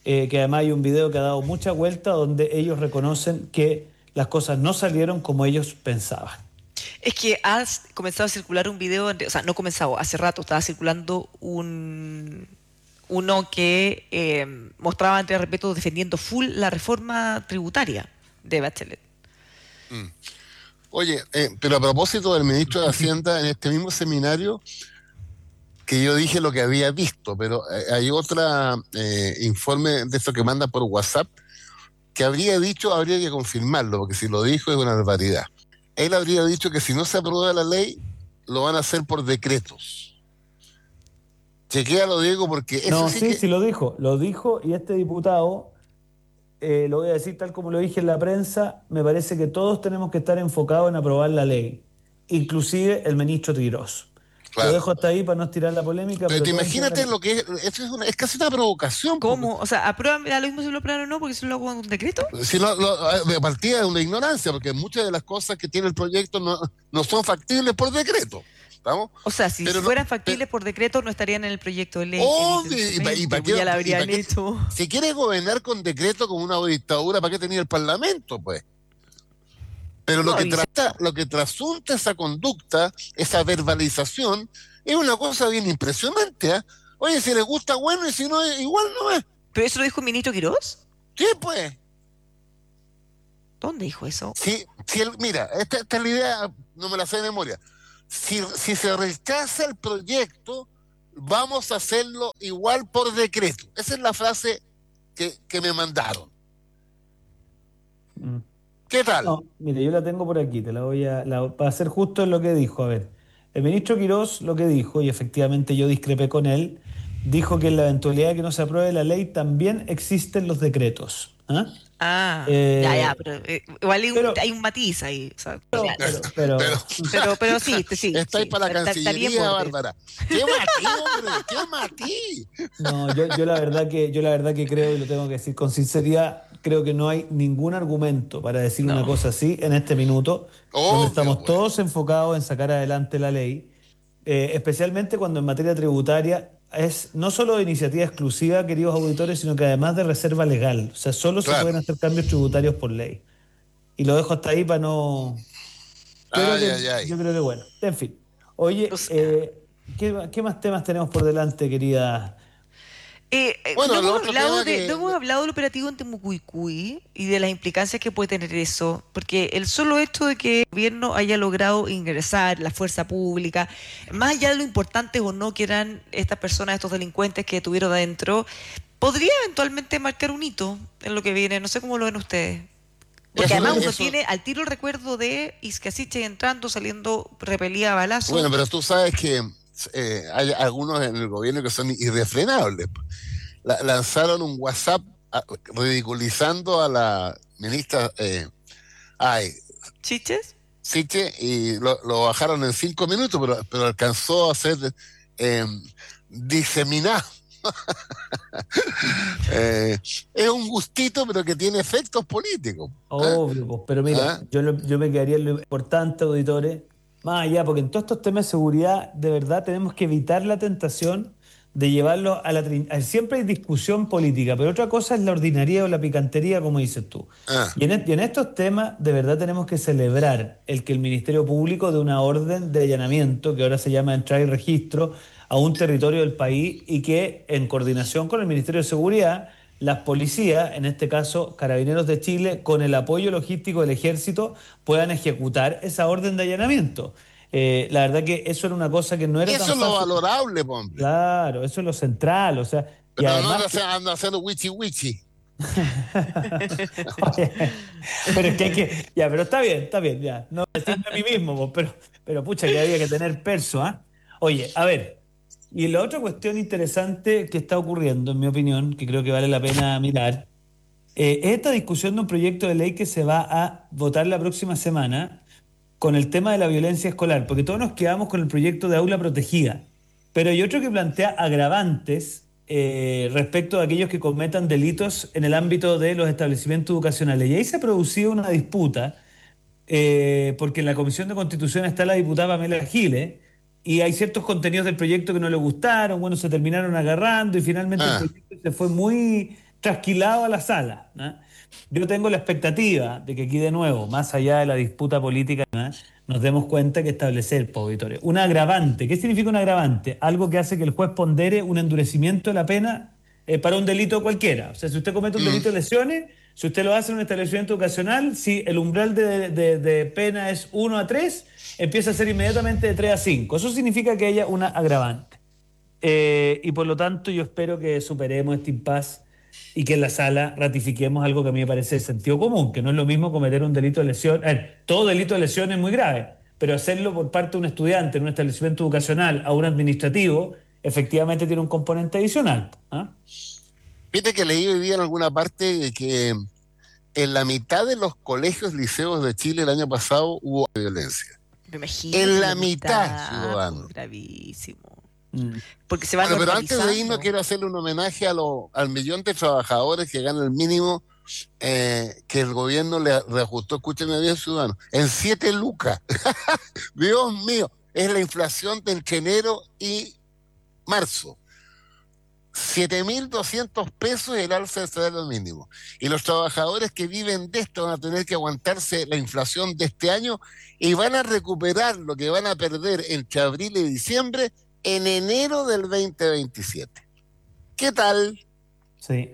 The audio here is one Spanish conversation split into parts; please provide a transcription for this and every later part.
que además hay un video que ha dado mucha vuelta donde ellos reconocen que las cosas no salieron como ellos pensaban. Es que ha comenzado a circular un video, o sea, no comenzado, hace rato estaba circulando uno que mostraba entre respeto defendiendo full la reforma tributaria de Bachelet. Mm. Oye, pero a propósito del ministro de Hacienda, en este mismo seminario, que yo dije lo que había visto, pero hay otra informe de eso que manda por WhatsApp, que habría dicho, habría que confirmarlo, porque si lo dijo es una barbaridad. Él habría dicho que si no se aprueba la ley, lo van a hacer por decretos. Chequéalo, Diego, porque eso No, sí sí, que... sí lo dijo y este diputado, lo voy a decir tal como lo dije en la prensa, me parece que todos tenemos que estar enfocados en aprobar la ley, inclusive el ministro Tirós. Lo Claro. dejo hasta ahí para no estirar la polémica, Pero pero te todos imagínate entiendan. lo que es, eso es casi una provocación, porque ¿Cómo? O sea, ¿aprueban lo mismo si lo aprueban o no? Porque si lo hago con un decreto. si de partida de una ignorancia, porque muchas de las cosas que tiene el proyecto no son factibles por decreto, ¿estamos? O sea, si Pero no, fueran factibles por decreto, no estarían en el proyecto de ley, obvio, evidentemente, pues ya la y habrían para qué, hecho. si quieres gobernar con decreto como una dictadura, ¿para qué tenía el parlamento, pues? Pero No, dice, lo que trasunta esa conducta, esa verbalización, es una cosa bien impresionante, ¿eh? Oye, si le gusta, bueno, y si no, igual no es. ¿pero eso lo dijo el ministro Quirós? Sí, pues. ¿Dónde dijo eso? Mira, esta es la idea, no me la sé de memoria. Si se rechaza el proyecto, vamos a hacerlo igual por decreto. Esa es la frase que me mandaron. Mm. ¿Qué tal? No, mire, yo la tengo por aquí, te la voy para ser justo en lo que dijo. A ver, el ministro Quirós lo que dijo, y efectivamente yo discrepé con él, dijo que en la eventualidad de que no se apruebe la ley también existen los decretos. ¿Ah? Ah, ya, Eh, pero igual pero, hay un matiz ahí. O sea, pero, pero, pero, Pero pero sí, sí, está ahí sí, para la estaría en Cancillería, borde. Bárbara. ¿Qué matí, hombre? ¿Qué matí? no, yo la verdad que creo, y lo tengo que decir con sinceridad, creo que no hay ningún argumento para decir una No. cosa así en este minuto, donde Obvio, estamos pues. todos enfocados en sacar adelante la ley, especialmente cuando en materia tributaria es no solo de iniciativa exclusiva, queridos auditores, sino que además de reserva legal. O sea, solo se pueden Claro. hacer cambios tributarios por ley. Y lo dejo hasta ahí para no... Ay, ay, ay. Yo creo que bueno. En fin. Oye, O sea, ¿qué más temas tenemos por delante, querida? no Bueno, el hemos otro hablado tema de, no que... hemos hablado del operativo en Temucuicui y de las implicancias que puede tener eso, porque el solo hecho de que el gobierno haya logrado ingresar la fuerza pública, más allá de lo importantes o no que eran estas personas, estos delincuentes que tuvieron adentro, podría eventualmente marcar un hito en lo que viene. No sé cómo lo ven ustedes. Porque Eso, además uno eso, tiene al tiro el recuerdo de Iscasiche entrando, saliendo repelida a balazo. bueno, pero tú sabes que hay algunos en el gobierno que son irrefrenables. Lanzaron un WhatsApp ridiculizando a la ministra ay, ¿Chiches? Siche y lo bajaron en 5 minutos, pero alcanzó a ser eh, diseminado. Es un gustito, pero que tiene efectos políticos. ¿Eh? Obvio, pues, pero mira, ¿Ah? yo me quedaría en lo importante, auditores, más allá, porque en todos estos temas de seguridad, de verdad tenemos que evitar la tentación de llevarlo siempre hay discusión política, pero otra cosa es la ordinariedad o la picantería, como dices tú. Ah, Y en estos temas, de verdad tenemos que celebrar el que el Ministerio Público dé una orden de allanamiento, que ahora se llama entrar y registro, a un territorio del país y que, en coordinación con el Ministerio de Seguridad, las policías, en este caso Carabineros de Chile, con el apoyo logístico del Ejército, puedan ejecutar esa orden de allanamiento. La verdad que eso era una cosa que no era eso tan es lo fácil. valorable, po, hombre. Claro, eso es lo central, o sea, y Pero no además que... anda haciendo wichi wichi. Oye, pero es que hay que... Ya, pero está bien, ya. No decirme a mí mismo, pues, pero pucha, que había que tener perso, ¿ah? Oye, a ver, y la otra cuestión interesante que está ocurriendo, en mi opinión, que creo que vale la pena mirar, es esta discusión de un proyecto de ley que se va a votar la próxima semana con el tema de la violencia escolar, porque todos nos quedamos con el proyecto de aula protegida, pero hay otro que plantea agravantes respecto a aquellos que cometan delitos en el ámbito de los establecimientos educacionales. Y ahí se ha producido una disputa, porque en la Comisión de Constitución está la diputada Pamela Giles, y hay ciertos contenidos del proyecto que no le gustaron, bueno, se terminaron agarrando y finalmente el Ah, proyecto se fue muy trasquilado a la sala, ¿no? Yo tengo la expectativa de que aquí de nuevo, más allá de la disputa política, ¿no?, nos demos cuenta que establecer, auditores, un agravante. ¿Qué significa un agravante? Algo que hace que el juez pondere un endurecimiento de la pena para un delito cualquiera. O sea, si usted comete un delito de lesiones, si usted lo hace en un establecimiento educacional, si el umbral de pena es 1 a 3, empieza a ser inmediatamente de 3 a 5. Eso significa que haya una agravante. Y por lo tanto yo espero que superemos este impasse y que en la sala ratifiquemos algo que a mí me parece de sentido común, que no es lo mismo cometer un delito de lesión. Todo delito de lesión es muy grave, pero hacerlo por parte de un estudiante en un establecimiento educacional a un administrativo, efectivamente tiene un componente adicional. ¿Ah? Viste que leí hoy día en alguna parte que en la mitad de los colegios, liceos de Chile el año pasado hubo violencia. Me imagino. En la mitad, ciudadano. Gravísimo. Porque se va Bueno, pero antes normalizando. de irnos quiero hacerle un homenaje al millón de trabajadores que ganan el mínimo que el gobierno le reajustó, escúchenme bien, ciudadanos, en 7 lucas. Dios mío, es la inflación de entre enero y marzo. 7.200 pesos el alza del salario mínimo. Y los trabajadores que viven de esto van a tener que aguantarse la inflación de este año y van a recuperar lo que van a perder entre abril y diciembre en enero del 2027. ¿Qué tal? Sí.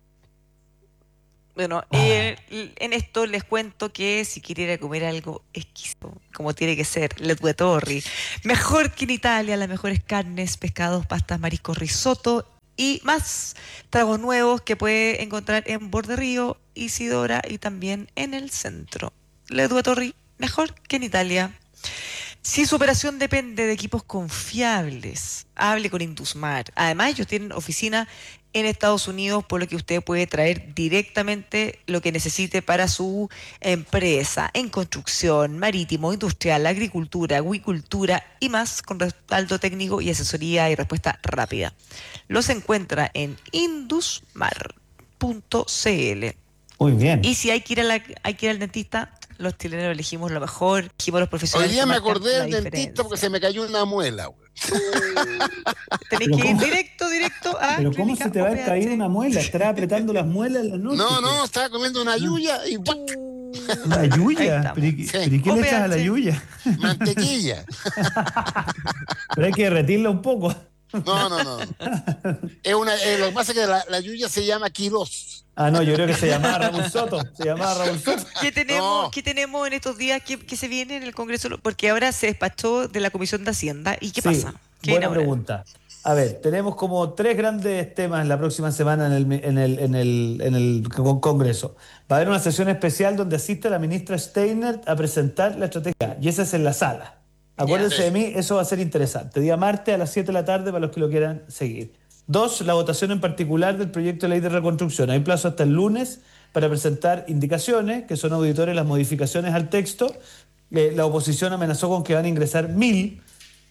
Bueno, en esto les cuento que si quieren comer algo exquisito, como tiene que ser, Le Due Torri. Mejor que en Italia, las mejores carnes, pescados, pastas, mariscos, risotto y más tragos nuevos que puede encontrar en Borderío, Isidora y también en el centro. Le Due Torri, mejor que en Italia. Si su operación depende de equipos confiables, hable con Indusmar. Además, ellos tienen oficina en Estados Unidos, por lo que usted puede traer directamente lo que necesite para su empresa en construcción, marítimo, industrial, agricultura, acuicultura y más, con respaldo técnico y asesoría y respuesta rápida. Los encuentra en indusmar.cl. Muy bien. Y si hay que ir al dentista, los chilenos elegimos lo mejor, elegimos los profesionales. Hoy día que me marcan acordé la del dentista diferencia. porque se me cayó una muela, güey. Tenés que ir directo a Pero ¿cómo Clínica se te va a OPH? caer una muela? Estará apretando las muelas en la noche. No, estaba comiendo una yuya y ¡guac! ¿Una Ahí yuya? estamos. ¿Pero y qué le echas a la OPH. yuya? mantequilla. Pero hay que derretirla un poco. No. Es lo que pasa es que la yuya se llama Quirós. Ah, no, yo creo que se llamaba Raúl Soto. ¿Qué tenemos en estos días que se viene en el Congreso? Porque ahora se despachó de la Comisión de Hacienda. ¿Y qué pasa? ¿Qué Buena inaugura? pregunta. A ver, tenemos como 3 grandes temas la próxima semana en el Congreso. Va a haber una sesión especial donde asiste la ministra Steiner a presentar la estrategia, y esa es en la sala. Acuérdense de mí, eso va a ser interesante. Día martes a las 7 de la tarde para los que lo quieran seguir. 2, la votación en particular del proyecto de ley de reconstrucción. Hay plazo hasta el lunes para presentar indicaciones, que son auditores, las modificaciones al texto. La oposición amenazó con que van a ingresar 1.000.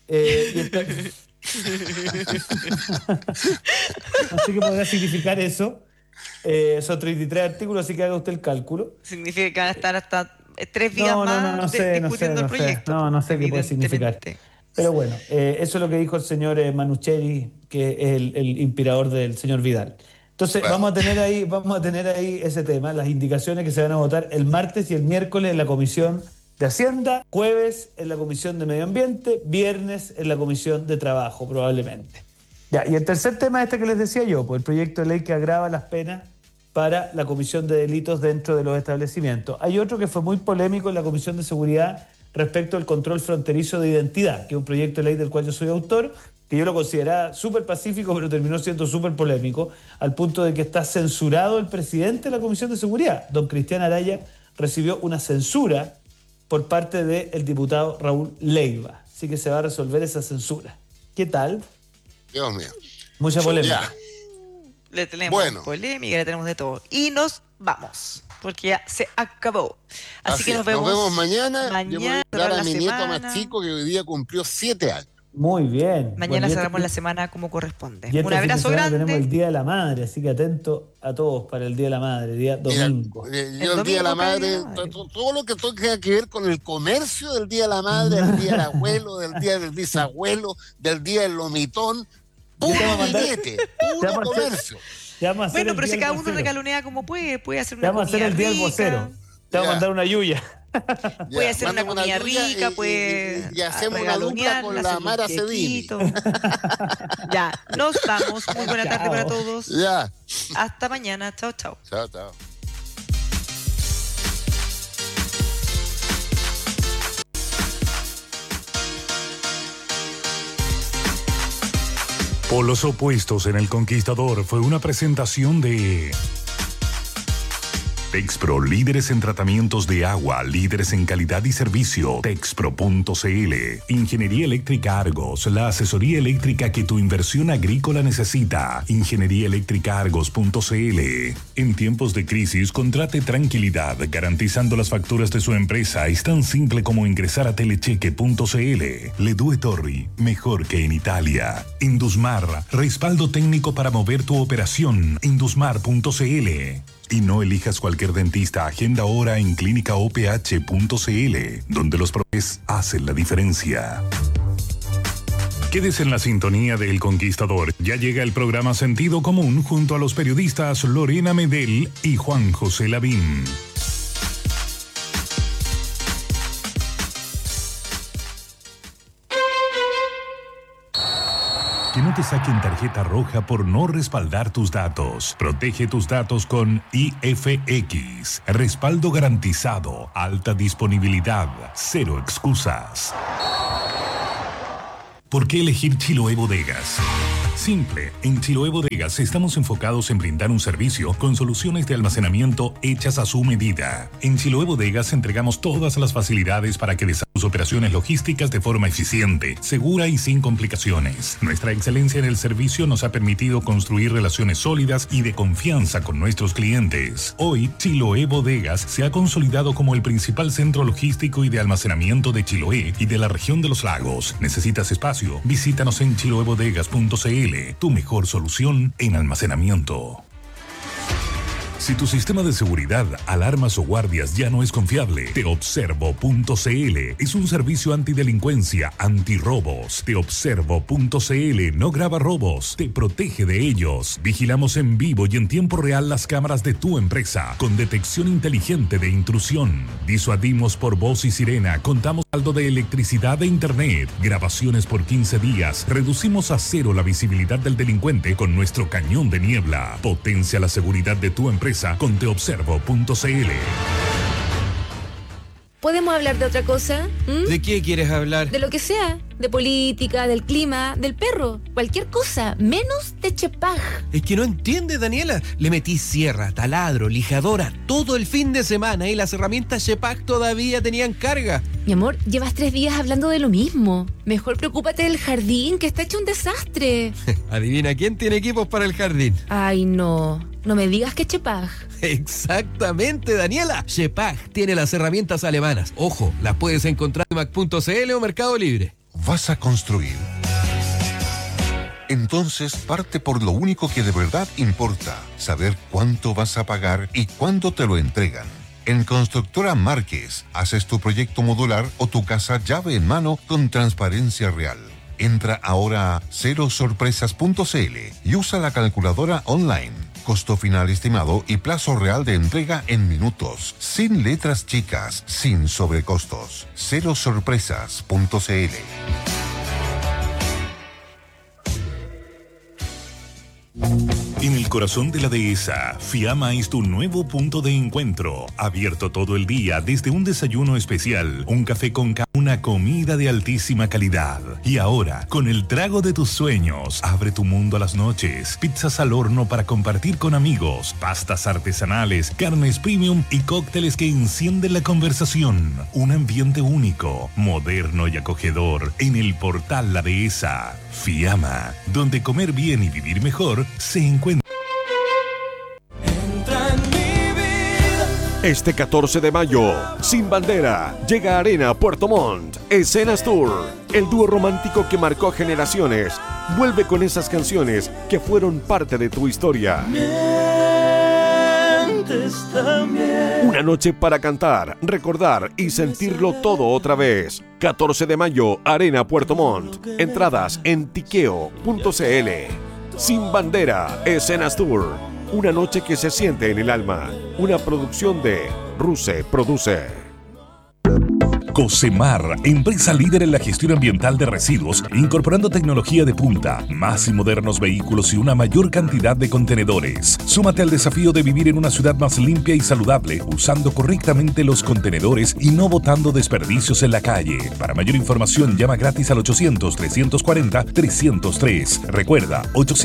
Así que podrá significar eso. Son 33 artículos, así que haga usted el cálculo. Significa que van a estar hasta 3 días más discutiendo el proyecto. No sé qué puede significar. Pero bueno, eso es lo que dijo el señor Manuchelli, que es el inspirador del señor Vidal. Entonces, Bueno. vamos a tener ahí ese tema, las indicaciones que se van a votar el martes y el miércoles en la Comisión de Hacienda, jueves en la Comisión de Medio Ambiente, viernes en la Comisión de Trabajo, probablemente. Ya, y el tercer tema que les decía yo, pues el proyecto de ley que agrava las penas para la comisión de delitos dentro de los establecimientos. Hay otro que fue muy polémico en la Comisión de Seguridad respecto al control fronterizo de identidad, que es un proyecto de ley del cual yo soy autor, que yo lo consideraba súper pacífico, pero terminó siendo súper polémico, al punto de que está censurado el presidente de la Comisión de Seguridad. Don Cristian Araya recibió una censura por parte del diputado Raúl Leiva. Así que se va a resolver esa censura. ¿Qué tal? Dios mío. Mucha polémica. Ya. Le tenemos Bueno. polémica, le tenemos de todo. Y nos vamos, porque ya se acabó. Así que nos vemos mañana. Yo voy a dar a la mi nieto semana. más chico que hoy día cumplió 7 años. Muy bien. Mañana Bueno, cerramos la semana como corresponde. y este Un fin de abrazo semana grande. tenemos el Día de la Madre, así que atento a todos para el Día de la Madre, día domingo. Mira, El yo el Día de la domingo cae Madre, la madre. todo lo que tenga que ver con el comercio del Día de la Madre, del Día del Abuelo, del Día del Bisabuelo, del Día del Lomitón, Yo te voy a puro mandar- billete, te puro voy a hacer- comercio. Te vamos a hacer Bueno, el pero día si del cada uno vocero. regalonea como puede hacer Te una vamos a hacer comida el día del rica, vocero. Te vamos a Ya. mandar una yuya. puede Ya, hacer una mándame comida tuya rica, puede y hacemos una dupla regalonear, con hacer la un Mara Cedini. quequito. Ya, nos vamos. Muy buena tarde para Chao. todos. Ya. Hasta mañana. Chao, chao. Chao, chao. Polos opuestos en El Conquistador fue una presentación de Texpro, líderes en tratamientos de agua, líderes en calidad y servicio. Texpro.cl. Ingeniería Eléctrica Argos, la asesoría eléctrica que tu inversión agrícola necesita. Ingenieríaeléctricaargos.cl. En tiempos de crisis, contrate tranquilidad, garantizando las facturas de su empresa. Es tan simple como ingresar a telecheque.cl. Le Due Torri, mejor que en Italia. Indusmar, respaldo técnico para mover tu operación. Indusmar.cl. Y no elijas cualquier dentista, agenda ahora en clínicaoph.cl, donde los profes hacen la diferencia. Quédese en la sintonía de El Conquistador. Ya llega el programa Sentido Común junto a los periodistas Lorena Medel y Juan José Lavín. Que no te saquen tarjeta roja por no respaldar tus datos. Protege tus datos con IFX. Respaldo garantizado, alta disponibilidad, cero excusas. ¿Por qué elegir Chiloé Bodegas? Simple, en Chiloé Bodegas estamos enfocados en brindar un servicio con soluciones de almacenamiento hechas a su medida. En Chiloé Bodegas entregamos todas las facilidades para que desarrollen sus operaciones logísticas de forma eficiente, segura y sin complicaciones. Nuestra excelencia en el servicio nos ha permitido construir relaciones sólidas y de confianza con nuestros clientes. Hoy, Chiloé Bodegas se ha consolidado como el principal centro logístico y de almacenamiento de Chiloé y de la región de los lagos. ¿Necesitas espacio? Visítanos en chiloebodegas.cl. Tu mejor solución en almacenamiento. Si tu sistema de seguridad, alarmas o guardias ya no es confiable, Teobservo.cl es un servicio antidelincuencia, antirrobos. Teobservo.cl no graba robos, te protege de ellos. Vigilamos en vivo y en tiempo real las cámaras de tu empresa con detección inteligente de intrusión. Disuadimos por voz y sirena, contamos saldo de electricidad e internet, grabaciones por 15 días, reducimos a cero la visibilidad del delincuente con nuestro cañón de niebla. Potencia la seguridad de tu empresa con teobservo.cl. ¿Podemos hablar de otra cosa? ¿De qué quieres hablar? De lo que sea, de política, del clima, del perro, cualquier cosa, menos de Chepag. Es que no entiendes, Daniela. Le metí sierra, taladro, lijadora, todo el fin de semana y las herramientas Chepag todavía tenían carga. Mi amor, llevas 3 días hablando de lo mismo. Mejor preocúpate del jardín, que está hecho un desastre. Adivina quién tiene equipos para el jardín. Ay, no. No me digas que Chepag. Exactamente, Daniela. Chepag tiene las herramientas alemanas. Ojo, las puedes encontrar en mac.cl o Mercado Libre. ¿Vas a construir? Entonces parte por lo único que de verdad importa, saber cuánto vas a pagar y cuándo te lo entregan. En Constructora Márquez, haces tu proyecto modular o tu casa llave en mano con transparencia real. Entra ahora a cerosorpresas.cl y usa la calculadora online. Costo final estimado y plazo real de entrega en minutos, sin letras chicas, sin sobrecostos. Cerosorpresas.cl. En el corazón de la dehesa, Fiamma es tu nuevo punto de encuentro. Abierto todo el día desde un desayuno especial, un café con una comida de altísima calidad. Y ahora, con el trago de tus sueños, abre tu mundo a las noches. Pizzas al horno para compartir con amigos, pastas artesanales, carnes premium y cócteles que encienden la conversación. Un ambiente único, moderno y acogedor en el portal La Dehesa. Fiamma, donde comer bien y vivir mejor se encuentra. Este 14 de mayo, Sin Bandera, llega a Arena Puerto Montt, Escenas Tour. El dúo romántico que marcó generaciones vuelve con esas canciones que fueron parte de tu historia. Una noche para cantar, recordar y sentirlo todo otra vez. 14 de mayo, Arena Puerto Montt. Entradas en tiqueo.cl. Sin Bandera, Escenas Tour. Una noche que se siente en el alma. Una producción de Ruse Produce. Cocemar, empresa líder en la gestión ambiental de residuos, incorporando tecnología de punta, más y modernos vehículos y una mayor cantidad de contenedores. Súmate al desafío de vivir en una ciudad más limpia y saludable, usando correctamente los contenedores y no botando desperdicios en la calle. Para mayor información, llama gratis al 800-340-303. Recuerda,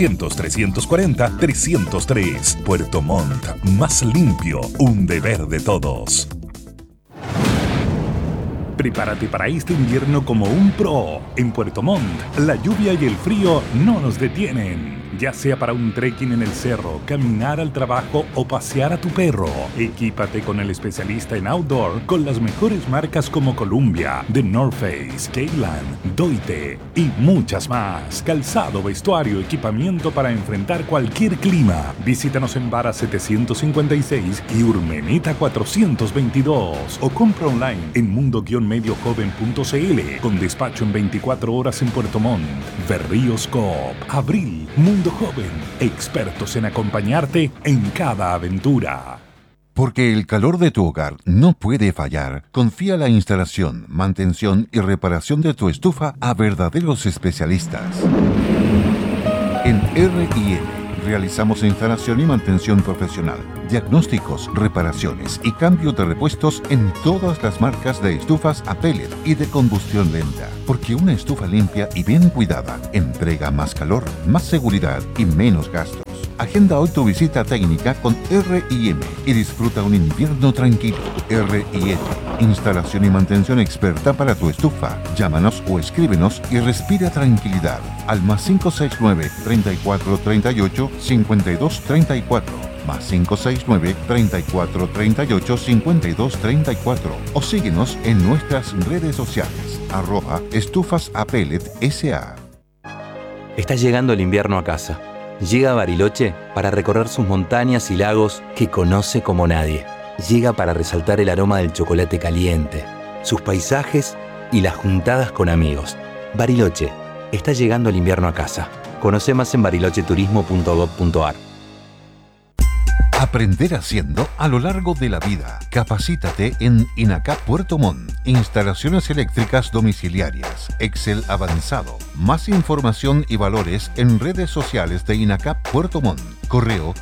800-340-303. Puerto Montt, más limpio, un deber de todos. Prepárate para este invierno como un pro. En Puerto Montt, la lluvia y el frío no nos detienen. Ya sea para un trekking en el cerro, caminar al trabajo o pasear a tu perro. Equípate con el especialista en outdoor con las mejores marcas como Columbia, The North Face, Kayland, Doite y muchas más. Calzado, vestuario, equipamiento para enfrentar cualquier clima. Visítanos en Vara 756 y Urmeneta 422 o compra online en mundo-mediojoven.cl con despacho en 24 horas en Puerto Montt. Berríos Coop, Abril, Mundo Joven, expertos en acompañarte en cada aventura. Porque el calor de tu hogar no puede fallar, confía la instalación, mantención y reparación de tu estufa a verdaderos especialistas. En R&M realizamos instalación y mantención profesional, diagnósticos, reparaciones y cambio de repuestos en todas las marcas de estufas a pellet y de combustión lenta. Porque una estufa limpia y bien cuidada entrega más calor, más seguridad y menos gastos. Agenda hoy tu visita técnica con R&M y disfruta un invierno tranquilo. R&M, instalación y mantención experta para tu estufa. Llámanos o escríbenos y respira tranquilidad al +569 3438 5234, +569 3438 5234 o síguenos en nuestras redes sociales @estufasapellet.sa. Está llegando el invierno a casa. Llega a Bariloche para recorrer sus montañas y lagos que conoce como nadie. Llega para resaltar el aroma del chocolate caliente, sus paisajes y las juntadas con amigos. Bariloche, está llegando el invierno a casa. Conoce más en barilocheturismo.gov.ar. Aprender haciendo a lo largo de la vida. Capacítate en INACAP Puerto Montt. Instalaciones eléctricas domiciliarias. Excel avanzado. Más información y valores en redes sociales de INACAP Puerto Montt. Correo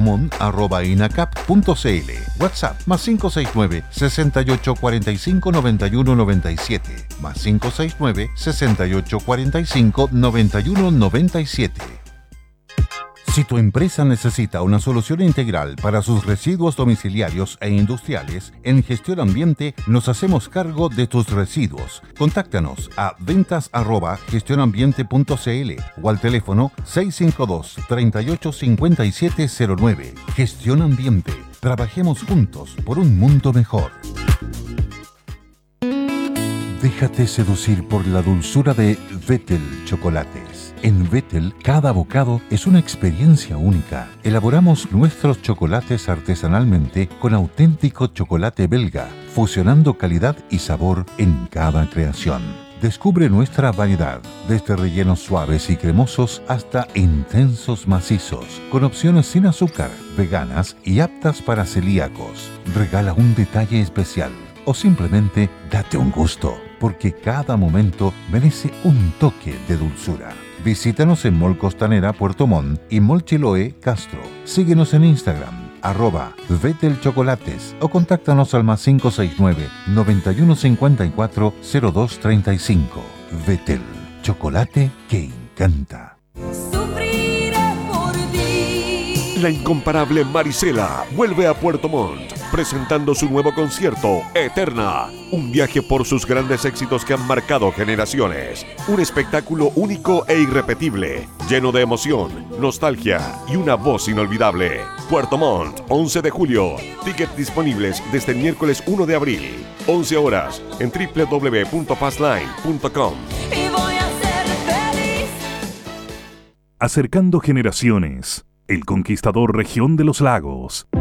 puertomont@inacap.cl. WhatsApp +569 68 45 91 97. +569 68 45 91 97. Si tu empresa necesita una solución integral para sus residuos domiciliarios e industriales, en Gestión Ambiente nos hacemos cargo de tus residuos. Contáctanos a ventas@gestionambiente.cl o al teléfono 652 38 5709. Gestión Ambiente. Trabajemos juntos por un mundo mejor. Déjate seducir por la dulzura de Vettel Chocolates. En Vettel, cada bocado es una experiencia única. Elaboramos nuestros chocolates artesanalmente con auténtico chocolate belga, fusionando calidad y sabor en cada creación. Descubre nuestra variedad, desde rellenos suaves y cremosos hasta intensos macizos, con opciones sin azúcar, veganas y aptas para celíacos. Regala un detalle especial o simplemente date un gusto, porque cada momento merece un toque de dulzura. Visítanos en Mall Costanera Puerto Montt y Mall Chiloé Castro. Síguenos en Instagram @Vettel Chocolates o contáctanos al +569 91 54 0235. Vettel, chocolate que encanta. La incomparable Marisela vuelve a Puerto Montt, presentando su nuevo concierto, Eterna. Un viaje por sus grandes éxitos que han marcado generaciones. Un espectáculo único e irrepetible, lleno de emoción, nostalgia y una voz inolvidable. Puerto Montt, 11 de julio. Tickets disponibles desde el miércoles 1 de abril. 11 horas en www.passline.com. Acercando generaciones. El Conquistador Región de los Lagos.